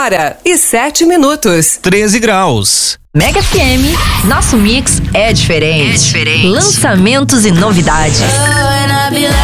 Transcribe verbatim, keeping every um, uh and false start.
hora e sete minutos. treze graus. Mega F M, nosso mix é diferente. É diferente. Lançamentos e novidades.